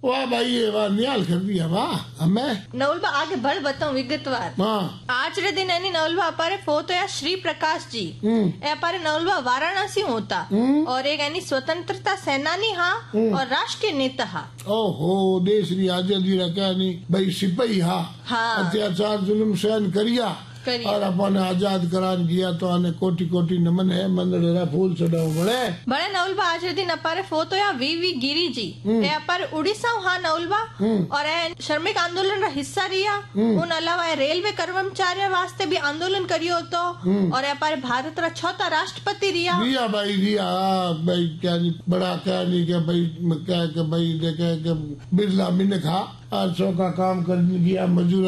वाह भाई ये वाह निहाल कर दिया वाह हमें नवलबा आगे बढ़ बताऊं विगतवार। हाँ आज रे दिन एनी नवलबा अपारे फोतो या श्री प्रकाश जी ए अपारे नवलबा वाराणसी होता और एक एनी स्वतंत्रता सेनानी हा और राष्ट्रीय नेता हा। ओहो देश री आजादी रा क्या नहीं भाई सिपाही हा हाँ। अत्याचार जुल्म सहन करिया और अपन आजाद करान किया तो आने कोटि कोटि नमन है मंदड़ेरा फूल चढ़ाओ बड़े बड़े नवलबा आज रे दिन अपारे फोतो या वी गिरी जी ए अपारे उड़ीसा हा नवलबा और ए श्रमिक आंदोलन रा हिस्सा रिया उन अलावा रेलवे कर्मचारी वास्ते भी आंदोलन करियो तो और ए अपारे भारत रा चौथा राष्ट्रपति रिया भाई रिया भाई क्या नहीं बड़ा क्या नहीं क्या भाई क्या भाई देखे बिरला मिन्ने खा 800 का काम कर दिया मजूर